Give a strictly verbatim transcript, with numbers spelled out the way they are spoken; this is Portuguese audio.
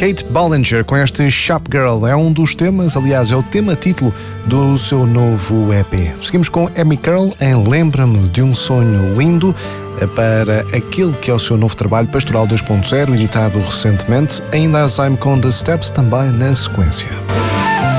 Kate Ballinger com este Shop Girl. É um dos temas, aliás, é o tema título do seu novo E P. Seguimos com Amy Curl em Lembra-me de um Sonho Lindo, para aquele que é o seu novo trabalho, Pastoral dois ponto zero, editado recentemente. Ainda a Zyme com The Steps também na sequência.